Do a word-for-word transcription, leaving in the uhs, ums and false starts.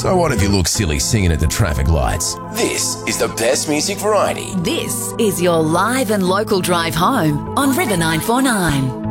So what if you look silly singing at the traffic lights? This is the best music variety. This is your live and local drive home on River nine four nine.